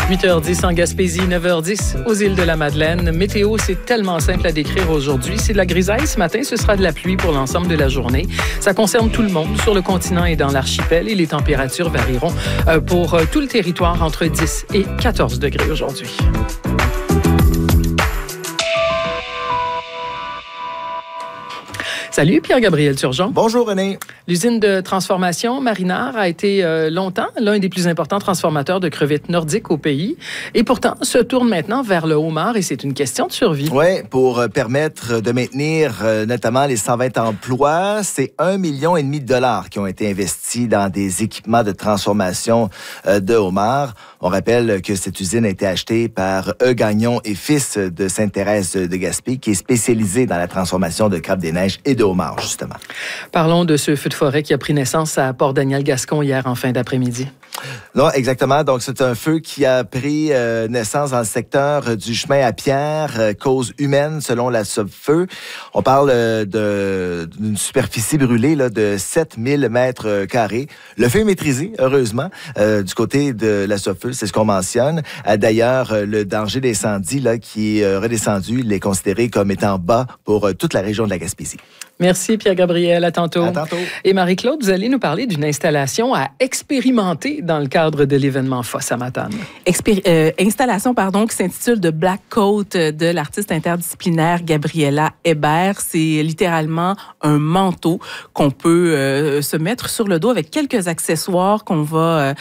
8h10 en Gaspésie, 9h10 aux îles de la Madeleine. Météo, c'est tellement simple à décrire aujourd'hui. C'est de la grisaille ce matin, ce sera de la pluie pour l'ensemble de la journée. Ça concerne tout le monde sur le continent et dans l'archipel et les températures varieront pour tout le territoire entre 10 et 14 degrés aujourd'hui. Salut Pierre-Gabriel Turgeon. Bonjour René. L'usine de transformation Marinard a été longtemps l'un des plus importants transformateurs de crevettes nordiques au pays et pourtant se tourne maintenant vers le homard et c'est une question de survie. Oui, pour permettre de maintenir notamment les 120 emplois, c'est 1,5 million de dollars qui ont été investis dans des équipements de transformation de homard. On rappelle que cette usine a été achetée par Gagnon et Fils de Sainte-Thérèse de Gaspé, qui est spécialisé dans la transformation de crabes des neiges et de homards, justement. Parlons de ce feu de forêt qui a pris naissance à Port-Daniel-Gascon hier en fin d'après-midi. Non, exactement. Donc, c'est un feu qui a pris naissance dans le secteur du chemin à Pierre, cause humaine selon la Sopfeu. On parle d'une superficie brûlée là, de 7000 mètres carrés. Le feu est maîtrisé, heureusement, du côté de la Sopfeu, c'est ce qu'on mentionne. D'ailleurs, le danger d'incendie là, qui est redescendu, il est considéré comme étant bas pour toute la région de la Gaspésie. Merci Pierre-Gabriel, à tantôt. À tantôt. Et Marie-Claude, vous allez nous parler d'une installation à expérimenter dans le cadre de l'événement FOSS à Matane. Installation, qui s'intitule The Black Coat de l'artiste interdisciplinaire Gabriela Hébert. C'est littéralement un manteau qu'on peut se mettre sur le dos avec quelques accessoires qu'on va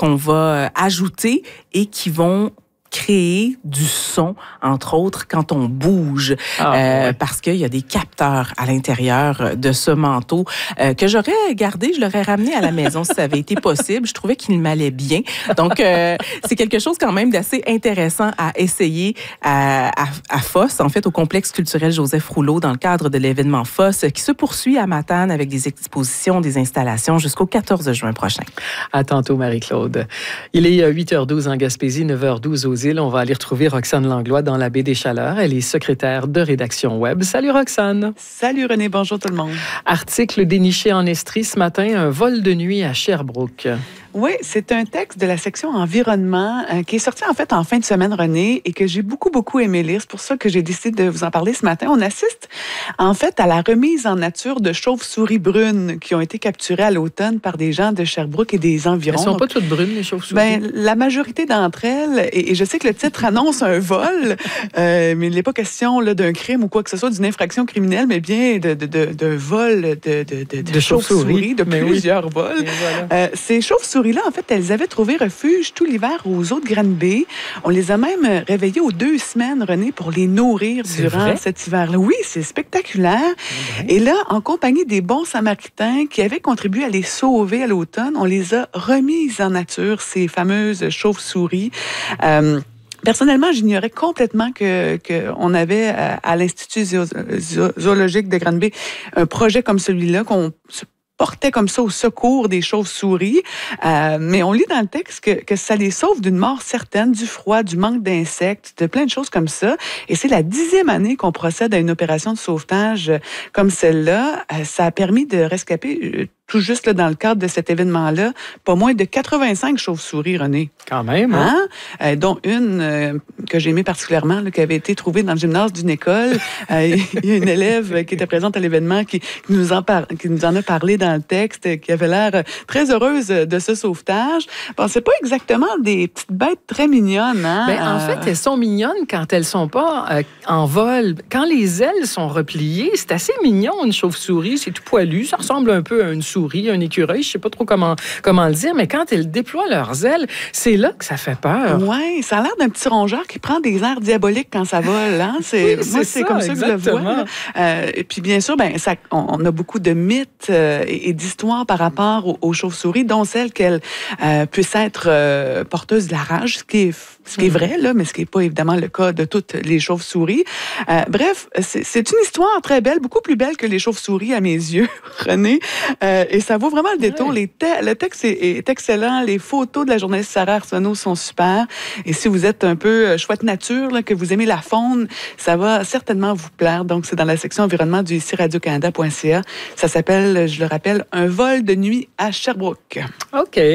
ajouter et qui vont créer du son, entre autres, quand on bouge, parce qu'il y a des capteurs à l'intérieur de ce manteau que j'aurais gardé, je l'aurais ramené à la maison si ça avait été possible. Je trouvais qu'il m'allait bien. Donc, c'est quelque chose quand même d'assez intéressant à essayer à FOSS, en fait, au complexe culturel Joseph Rouleau, dans le cadre de l'événement FOSS, qui se poursuit à Matane avec des expositions, des installations jusqu'au 14 juin prochain. À tantôt, Marie-Claude. Il est 8h12 en Gaspésie, 9h12 aux îles. On va aller retrouver Roxane Langlois dans la baie des Chaleurs. Elle est secrétaire de rédaction web. Salut Roxane. Salut René, bonjour tout le monde. Article déniché en Estrie ce matin, un vol de nuit à Sherbrooke. Oui, c'est un texte de la section environnement qui est sorti en fait en fin de semaine, René, et que j'ai beaucoup aimé lire. C'est pour ça que j'ai décidé de vous en parler ce matin. On assiste en fait à la remise en nature de chauves-souris brunes qui ont été capturées à l'automne par des gens de Sherbrooke et des environs. Elles ne sont pas toutes brunes, les chauves-souris? La majorité d'entre elles, et je sais que le titre annonce un vol, mais il n'est pas question là, d'un crime ou quoi que ce soit, d'une infraction criminelle, mais bien d'un vol de chauves-souris, de plusieurs vols. Voilà. Ces chauves-souris là, en fait, elles avaient trouvé refuge tout l'hiver aux eaux de Granby. On les a même réveillées aux 2 semaines, René, pour les nourrir durant cet hiver-là. Oui, c'est spectaculaire. Et là, en compagnie des bons samaritains qui avaient contribué à les sauver à l'automne, on les a remises en nature, ces fameuses chauves-souris. Personnellement, j'ignorais complètement qu'on avait à l'Institut zoologique de Granby un projet comme celui-là, qu'on se portait comme ça au secours des chauves-souris. Mais on lit dans le texte que ça les sauve d'une mort certaine, du froid, du manque d'insectes, de plein de choses comme ça. Et c'est la 10e année qu'on procède à une opération de sauvetage comme celle-là. Ça a permis de rescaper tout juste là, dans le cadre de cet événement-là, pas moins de 85 chauves-souris, René. Quand même, hein? Dont une que j'ai aimée particulièrement, là, qui avait été trouvée dans le gymnase d'une école. Il y a une élève qui était présente à l'événement qui nous en a parlé dans le texte, qui avait l'air très heureuse de ce sauvetage. Bon, c'est pas exactement des petites bêtes très mignonnes, hein? En fait, elles sont mignonnes quand elles sont pas en vol. Quand les ailes sont repliées, c'est assez mignon, une chauve-souris. C'est tout poilu. Ça ressemble un peu à une souris, un écureuil, je sais pas trop comment le dire, mais quand elles déploient leurs ailes, c'est là que ça fait peur. Oui, ça a l'air d'un petit rongeur qui prend des airs diaboliques quand ça vole. Hein? C'est comme ça que je le vois. Et puis bien sûr, on a beaucoup de mythes et d'histoires par rapport aux chauves-souris, dont celle qu'elles puissent être porteuses de la rage, ce qui est vrai, là, mais ce qui n'est pas évidemment le cas de toutes les chauves-souris. Bref, c'est une histoire très belle, beaucoup plus belle que les chauves-souris à mes yeux, René. Et ça vaut vraiment le détour. Le texte est excellent. Les photos de la journaliste Sarah Arsenault sont super. Et si vous êtes un peu chouette nature, là, que vous aimez la faune, ça va certainement vous plaire. Donc, c'est dans la section environnement du ici radiocanada.ca. Ça s'appelle, je le rappelle, Un vol de nuit à Sherbrooke. OK.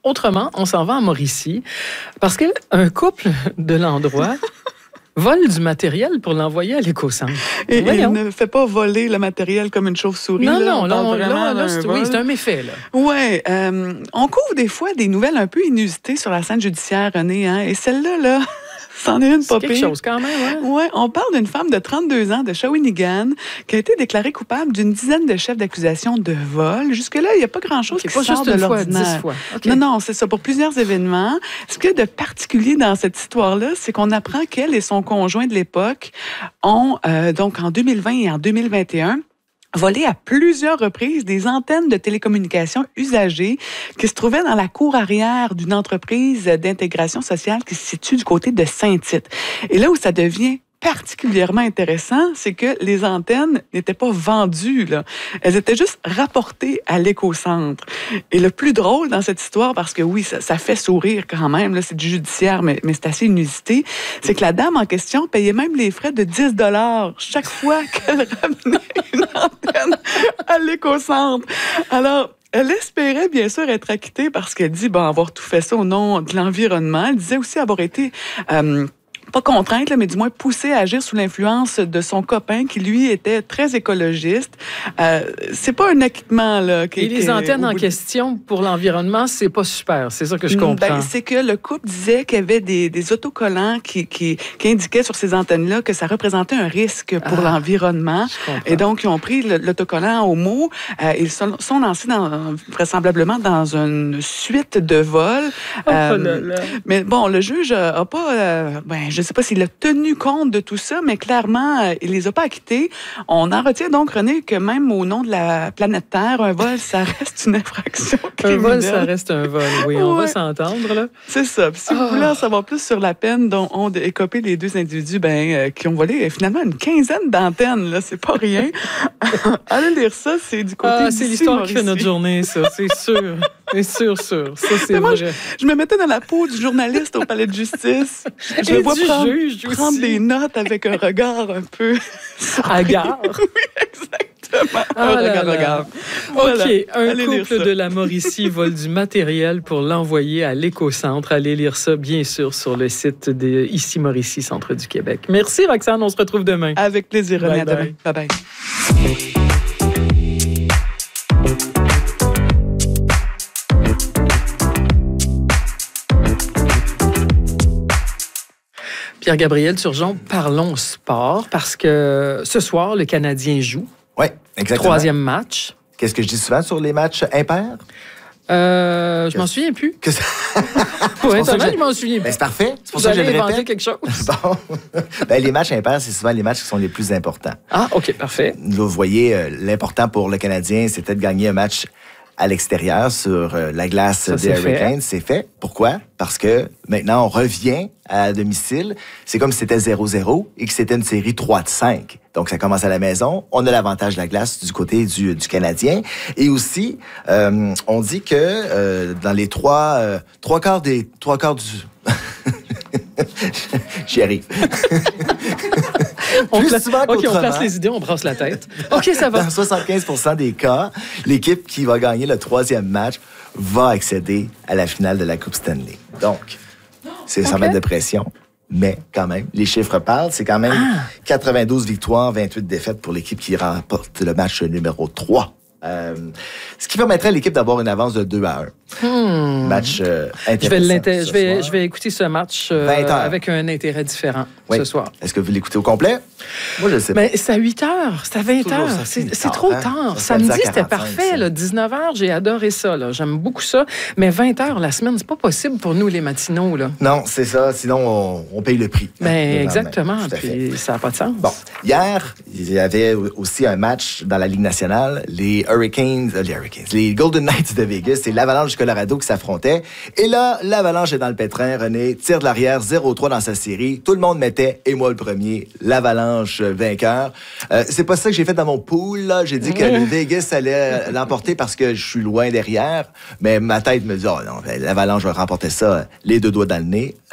autrement, on s'en va en Mauricie parce qu'un couple de l'endroit vole du matériel pour l'envoyer à l'éco-centre. Et il ne fait pas voler le matériel comme une chauve-souris. Non, c'est un méfait. Oui, on couvre des fois des nouvelles un peu inusitées sur la scène judiciaire, René, hein, et celle-là, là... C'en est une pas pire. C'est quelque chose quand même, hein? Oui, on parle d'une femme de 32 ans de Shawinigan qui a été déclarée coupable d'une dizaine de chefs d'accusation de vol. Jusque-là, il n'y a pas grand-chose qui sort de l'ordinaire. 10 fois. Okay. Non, c'est ça, pour plusieurs événements. Ce qu'il y a de particulier dans cette histoire-là, c'est qu'on apprend qu'elle et son conjoint de l'époque ont, donc en 2020 et en 2021, volé à plusieurs reprises des antennes de télécommunications usagées qui se trouvaient dans la cour arrière d'une entreprise d'intégration sociale qui se situe du côté de Saint-Tite. Et là où ça devient particulièrement intéressant, c'est que les antennes n'étaient pas vendues, là. Elles étaient juste rapportées à l'éco-centre. Et le plus drôle dans cette histoire, parce que oui, ça fait sourire quand même, là, c'est du judiciaire, mais c'est assez inusité, c'est que la dame en question payait même les frais de 10 $ chaque fois qu'elle ramenait une antenne à l'éco-centre. Alors, elle espérait bien sûr être acquittée parce qu'elle dit avoir tout fait ça au nom de l'environnement. Elle disait aussi avoir été... pas contrainte, là, mais du moins poussée à agir sous l'influence de son copain qui, lui, était très écologiste. C'est pas un acquittement, là. Et les antennes en question pour l'environnement, c'est pas super. C'est ça que je comprends. C'est que le couple disait qu'il y avait des autocollants qui indiquaient sur ces antennes-là que ça représentait un risque pour l'environnement. Et donc, ils ont pris l'autocollant au mot. Ils sont lancés vraisemblablement dans une suite de vols. Mais bon, le juge a pas... je ne sais pas s'il a tenu compte de tout ça, mais clairement, il les a pas acquittés. On en retient donc, René, que même au nom de la planète Terre, un vol, ça reste une infraction criminelle. Un vol, ça reste un vol, oui. On va s'entendre, là. C'est ça. Puis si vous voulez en savoir plus sur la peine dont ont écopé les deux individus qui ont volé finalement une quinzaine d'antennes, là, c'est pas rien. Allez lire ça, c'est du côté c'est l'histoire qui fait notre journée, ça, c'est sûr. C'est sûr. Ça, c'est moi, vrai. Je me mettais dans la peau du journaliste au palais de justice. Je le vois prendre des notes avec un regard un peu... hagard. Oui, exactement. Regard. Voilà. OK, un couple de la Mauricie vole du matériel pour l'envoyer à l'éco-centre. Allez lire ça, bien sûr, sur le site de Ici Mauricie, Centre du Québec. Merci, Roxane. On se retrouve demain. Avec plaisir, René. À demain. Bye-bye. Pierre-Gabriel Turgeon, parlons sport, parce que ce soir, le Canadien joue. Oui, exactement. 3e match. Qu'est-ce que je dis souvent sur les matchs impairs? Je m'en souviens plus. Oui, je m'en souviens plus. C'est parfait. C'est pour ça que je le répète. Quelque chose. Bon. Les matchs impairs, c'est souvent les matchs qui sont les plus importants. Ah, OK, parfait. Là, vous voyez, l'important pour le Canadien, c'était de gagner un match à l'extérieur sur la glace des Hurricanes. C'est fait. Pourquoi? Parce que maintenant, on revient à domicile. C'est comme si c'était 0-0 et que c'était une série 3-5. Donc, ça commence à la maison. On a l'avantage de la glace du côté du Canadien. Et aussi, on dit que dans les trois quarts du... J'y arrive. On place les idées, on brasse la tête. OK, ça va. Dans 75% des cas, l'équipe qui va gagner le 3e match va accéder à la finale de la Coupe Stanley. Donc, c'est sans mettre de pression, mais quand même, les chiffres parlent. C'est quand même 92 victoires, 28 défaites pour l'équipe qui remporte le match numéro 3. Ce qui permettrait à l'équipe d'avoir une avance de 2-1. Match intéressant. Je vais écouter ce match avec un intérêt différent ce soir. Est-ce que vous l'écoutez au complet? Moi, je le sais pas. Mais c'est à 8 heures, c'est à 20 heures. C'est trop tard. Samedi, c'était parfait. Là, 19 heures, j'ai adoré ça. Là. J'aime beaucoup ça. Mais 20 heures la semaine, c'est pas possible pour nous, les matinaux. Là. Non, c'est ça. Sinon, on paye le prix. Mais exactement. Puis ça n'a pas de sens. Bon. Hier, il y avait aussi un match dans la Ligue nationale. Les Golden Knights de Vegas et l'Avalanche du Colorado qui s'affrontaient. Et là, l'Avalanche est dans le pétrin. René tire de l'arrière, 0-3 dans sa série. Tout le monde mettait, et moi le premier, l'Avalanche vainqueur. C'est pas ça que j'ai fait dans mon pool. Là. J'ai dit que Vegas allait l'emporter parce que je suis loin derrière. Mais ma tête me dit, oh non, l'Avalanche va remporter ça les deux doigts dans le nez.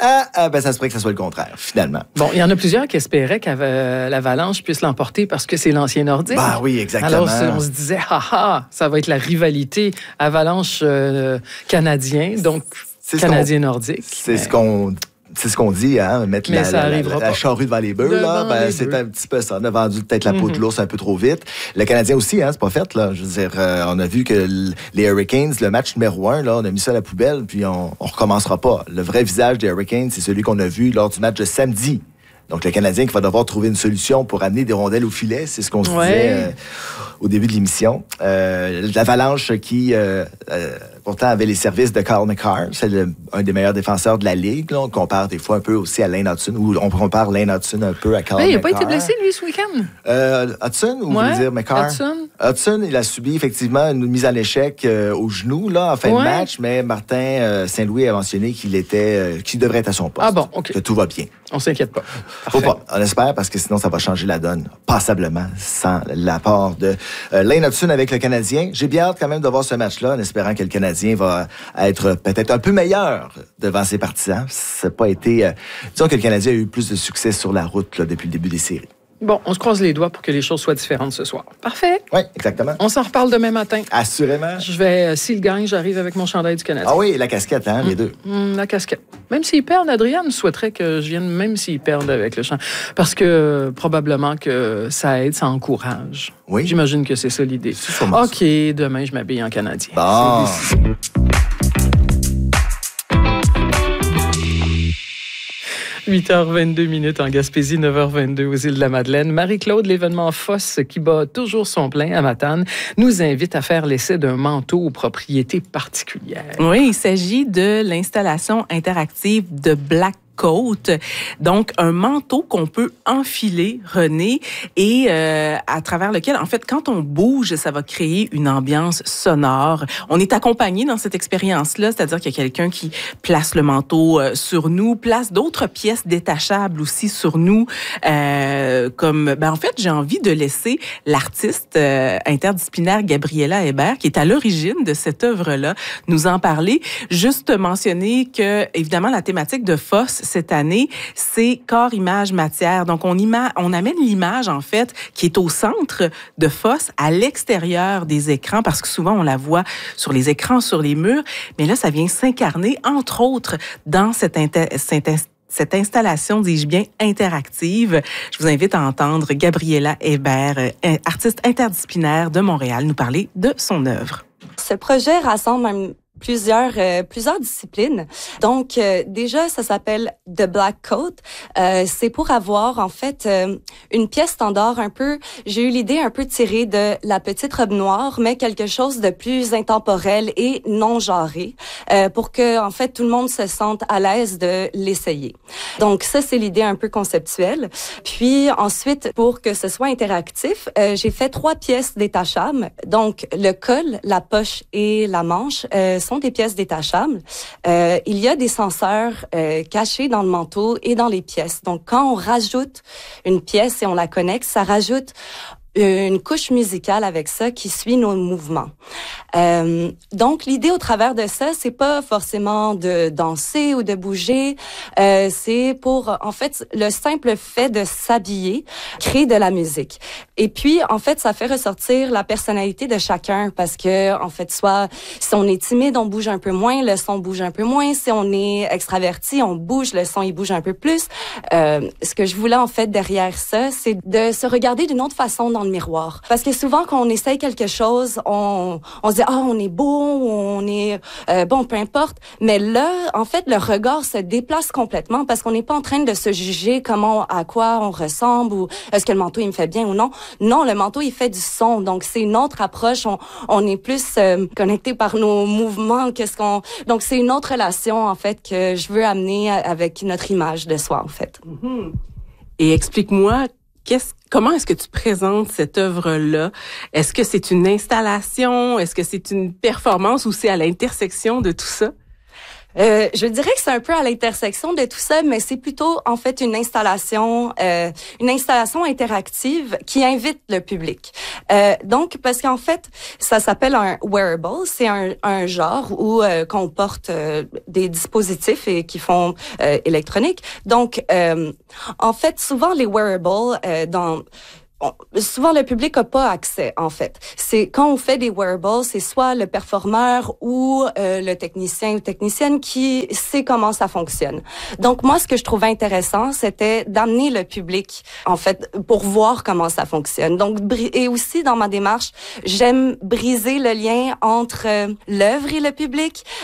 Ben ça se pourrait que ça soit le contraire, finalement. Bon, il y en a plusieurs qui espéraient que l'Avalanche puisse l'emporter parce que c'est l'ancien Nordique. Ben oui, exactement. Alors, on se disait, ça va être la rivalité Avalanche-Canadien, donc Canadien-Nordique. C'est ce qu'on dit, hein, mettre la charrue devant les bœufs. C'est un petit peu ça. On a vendu peut-être la peau de l'ours un peu trop vite. Le Canadien aussi, hein, c'est pas fait. Là. Je veux dire, on a vu que les Hurricanes, le match numéro 1, là, on a mis ça à la poubelle, puis on recommencera pas. Le vrai visage des Hurricanes, c'est celui qu'on a vu lors du match de samedi. Donc, le Canadien qui va devoir trouver une solution pour amener des rondelles au filet, c'est ce qu'on se disait au début de l'émission. L'Avalanche qui, pourtant, avait les services de Carl McCarr. C'est un des meilleurs défenseurs de la Ligue. Là. On compare des fois un peu aussi à Lane Hudson, ou on compare Lane Hudson un peu à Carl McCarr. Il n'a pas été blessé, lui, ce week-end? Hudson, ou vous voulez dire McCarr? Hudson, il a subi effectivement une mise à l'échec au genou là, en fin de match, mais Martin Saint-Louis a mentionné qu'il devrait être à son poste. Ah bon, OK. Que tout va bien. On s'inquiète pas. Faut pas. On espère, parce que sinon, ça va changer la donne passablement sans l'apport de Lane Hudson avec le Canadien. J'ai bien hâte quand même de voir ce match-là, en espérant que le Canadien va être peut-être un peu meilleur devant ses partisans. Ça n'a pas été... disons que le Canadien a eu plus de succès sur la route là, depuis le début des séries. Bon, on se croise les doigts pour que les choses soient différentes ce soir. Parfait. Oui, exactement. On s'en reparle demain matin. Assurément. S'il gagne, j'arrive avec mon chandail du Canadien. Ah oui, la casquette, hein, les deux. La casquette. Même s'ils perdent, Adrienne souhaiterait que je vienne, même s'ils perdent avec le champ. Parce que probablement que ça aide, ça encourage. Oui. J'imagine que c'est ça l'idée. OK, demain, je m'habille en Canadien. Bon. 8h22 en Gaspésie, 9h22 aux Îles-de-la-Madeleine. Marie-Claude, l'événement Foss, qui bat toujours son plein à Matane, nous invite à faire l'essai d'un manteau aux propriétés particulières. Oui, il s'agit de l'installation interactive de Black Coat, donc un manteau qu'on peut enfiler, René, et à travers lequel, en fait, quand on bouge, ça va créer une ambiance sonore. On est accompagné dans cette expérience-là, c'est-à-dire qu'il y a quelqu'un qui place le manteau sur nous, place d'autres pièces détachables aussi sur nous, en fait, j'ai envie de laisser l'artiste interdisciplinaire Gabriela Hébert, qui est à l'origine de cette œuvre-là, nous en parler. Juste mentionner que, évidemment, la thématique de Foss cette année, c'est corps, image, matière. Donc, on amène l'image, en fait, qui est au centre de Foss, à l'extérieur des écrans, parce que souvent, on la voit sur les écrans, sur les murs. Mais là, ça vient s'incarner, entre autres, dans cette installation, dis-je bien, interactive. Je vous invite à entendre Gabriela Hébert, artiste interdisciplinaire de Montréal, nous parler de son œuvre. Ce projet rassemble plusieurs disciplines. Donc, déjà, ça s'appelle The Black Coat. C'est pour avoir, en fait, une pièce standard un peu... J'ai eu l'idée un peu tirée de La Petite Robe Noire, mais quelque chose de plus intemporel et non genré, pour que, en fait, tout le monde se sente à l'aise de l'essayer. Donc, ça, c'est l'idée un peu conceptuelle. Puis, ensuite, pour que ce soit interactif, j'ai fait 3 pièces détachables. Donc, le col, la poche et la manche sont des pièces détachables. Il y a des senseurs cachés dans le manteau et dans les pièces. Donc, quand on rajoute une pièce et on la connecte, ça rajoute une couche musicale avec ça qui suit nos mouvements. Donc, l'idée au travers de ça, c'est pas forcément de danser ou de bouger. C'est pour, en fait, le simple fait de s'habiller, créer de la musique. Et puis, en fait, ça fait ressortir la personnalité de chacun parce que, en fait, soit si on est timide, on bouge un peu moins, le son bouge un peu moins. Si on est extraverti, on bouge, le son, il bouge un peu plus. Ce que je voulais, en fait, derrière ça, c'est de se regarder d'une autre façon dans le miroir. Parce que souvent, quand on essaye quelque chose, on se dit, on est beau, on est bon, peu importe. Mais là, en fait, le regard se déplace complètement parce qu'on n'est pas en train de se juger à quoi on ressemble ou est-ce que le manteau, il me fait bien ou non. Non, le manteau, il fait du son. Donc, c'est une autre approche. On est plus connecté par nos mouvements. Donc, c'est une autre relation, en fait, que je veux amener avec notre image de soi, en fait. Mm-hmm. Et explique-moi, comment est-ce que tu présentes cette œuvre-là? Est-ce que c'est une installation? Est-ce que c'est une performance ou c'est à l'intersection de tout ça? Je dirais que c'est un peu à l'intersection de tout ça, mais c'est plutôt en fait une installation interactive qui invite le public. Donc parce qu'en fait, ça s'appelle un wearable, c'est un genre où qu'on porte des dispositifs et qui font électronique. Donc en fait, souvent les wearables souvent, le public n'a pas accès, en fait. C'est quand on fait des wearables, c'est soit le performeur ou le technicien ou technicienne qui sait comment ça fonctionne. Donc, moi, ce que je trouvais intéressant, c'était d'amener le public, en fait, pour voir comment ça fonctionne. Donc, et aussi, dans ma démarche, j'aime briser le lien entre l'œuvre et le public.